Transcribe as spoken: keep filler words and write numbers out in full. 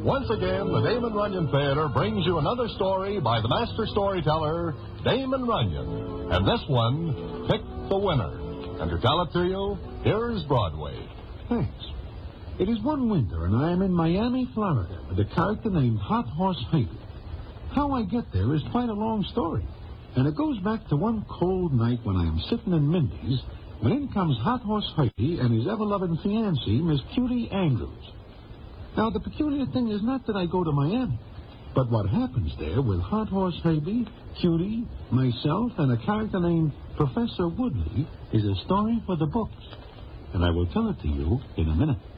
Once again, the Damon Runyon Theater brings you another story by the master storyteller, Damon Runyon. And this one, Pick the Winner. And to tell it to you, here's Broadway. Thanks. It is one winter, and I am in Miami, Florida, with a character named Hot Horse Heidi. How I get there is quite a long story, and it goes back to one cold night when I am sitting in Mindy's, when in comes Hot Horse Heidi and his ever-loving fiancée, Miss Cutie Andrews. Now, the peculiar thing is not that I go to Miami, but what happens there with Hot Horse Heidi, Cutie, myself, and a character named Professor Woodley is a story for the books, and I will tell it to you in a minute.